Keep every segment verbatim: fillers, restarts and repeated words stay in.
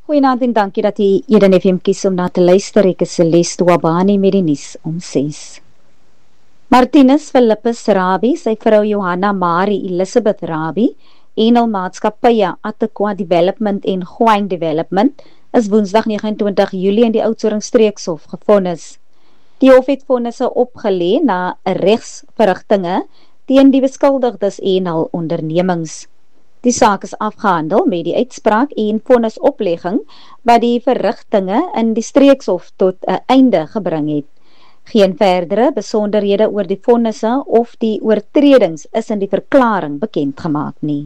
Goeienaand en dankie dat jy Eden F M kies om na te luister. Ek is Celeste Wabani met die nuus om ses. Martinus Philippus Rabie, sy vrou Johanna Marie Elizabeth Rabie, en hul maatskappye Ataqua Development en Huang Development is Woensdag nege en twintig Julie in die Oudtshoorn Streekshof gevonnis. Die hof het vonnisse opgelê na regsverrigtinge teen die beskuldigdes en hul ondernemings. Die saak is afgehandel met die uitspraak en vonnisoplegging wat die verrigtinge in die streekshof tot 'n einde gebring het. Geen verdere besonderhede oor die vonnisse of die oortredings is in die verklaring bekend gemaak nie.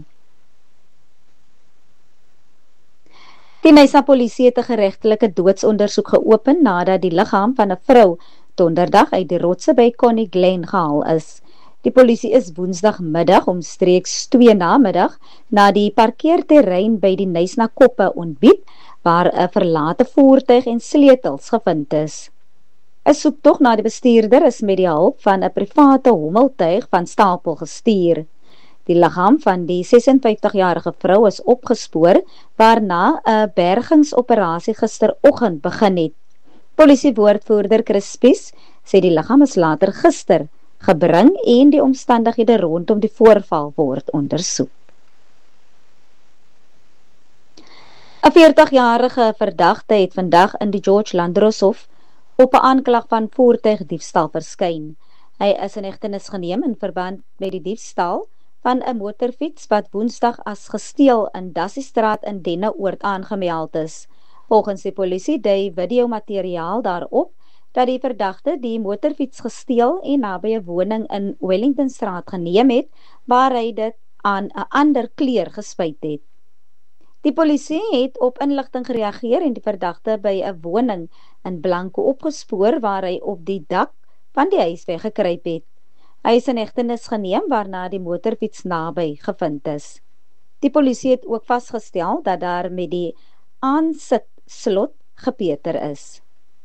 Die Nyasa polisie het 'n geregtelike doodsondersoek geopen nadat die liggaam van 'n vrou donderdag uit die rotse by Connie Glen gehaal is. Die polisie is woensdagmiddag omstreeks twee namiddag na die parkeerterrein by die Nyasa Koppe ontbied, waar 'n verlate voertuig en sleutels gevind is. 'n Soektog na die bestuurder is met die hulp van 'n private hommeltuig van Stapel gestuur. Die liggaam van die ses-en-vyftig-jarige vrou is opgespoor, waarna 'n bergingsoperasie gisteroggend begin het. Polisiewoordvoerder Chris Spies sê die liggaam is later gister gebring en die omstandighede rondom die voorval word ondersoek. 'n veertig-jarige verdagte het vandag in die George Landros Hof op 'n aanklag van voertuigdiefstal verskyn. Hy is in hegtenis geneem in verband met die diefstal van 'n motorfiets wat Woensdag as gesteel in Dassiestraat in Denneoord aangemeld is. Volgens die polisie dui videomateriaal daarop dat die verdagte die motorfiets gesteel en naby 'n woning in Wellingtonstraat geneem het, waar hy dit aan 'n ander kleur gespuit het. Die polisie het op inligting gereageer en die verdagte by 'n woning in Blanco opgespoor waar hy op die dak van die huis weggekruip het. Hy is in hegtenis geneem waarna die motorfiets naby gevind is. Die polisie het ook vasgestel dat daar met die aansitslot gepeter is.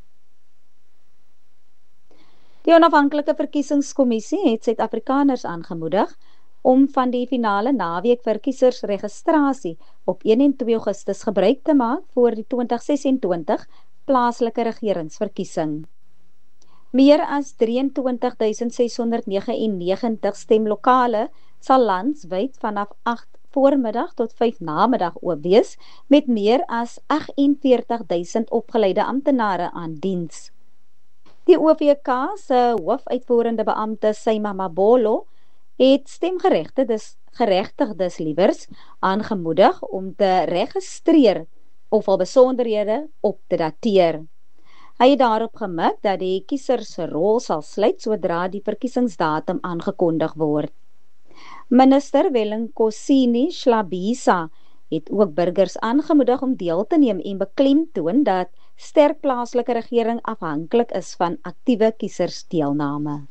Die onafhanklike verkiesingskommissie het Suid-Afrikaners aangemoedig om van die finale naweek verkiesersregistrasie op een en twee Augustus gebruik te maak vir die twintig sesentwintig plaaslike regeringsverkiesing. Meer as drieëntwintig duisend ses honderd negenennegentig stemlokale sal landswyd vanaf agt voormiddag tot vyf namiddag oop wees, met meer as agt en veertig duisend opgeleide amptenare aan diens. Die O V K se hoofuitvoerende beampte Syma Mabolo het stemgeregtigdes geregtigdes liewers aangemoedig om te registreer of al besonderhede op te dateer. Hy het daarop gemik dat die kiesers se rol sal sluit sodra die verkiesingsdatum aangekondig word. Minister Welenkosini Schlabisa het ook burgers aangemoedig om deel te neem en beklemtoon dat sterk plaaslike regering afhanklik is van aktiewe kiesersdeelname.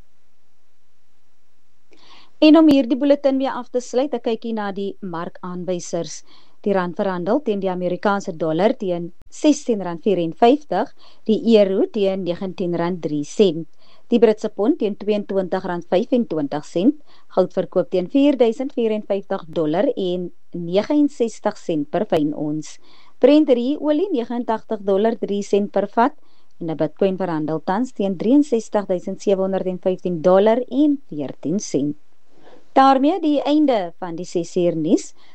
En om hierdie bulletin mee af te sluit, 'n kykie na die markaanwysers. Die rand verhandel teen die Amerikaanse dollar teen sestien rand vyf-en-vyftig, die euro teen negentien rand drie sent, die Britse pond teen tweeëntwintig rand vyf-en-twintig sent, goud verkoop teen vier duisend vyf en vyftig dollar en negenensestig sent per fyn ons. Brent olie neges en agtig dollar drie sent per vat en 'n Bitcoin verhandel tans teen drie en sestig duisend sewe honderd en vyftien dollar en veertien sent. Daarmee die einde van die ses uur nuus.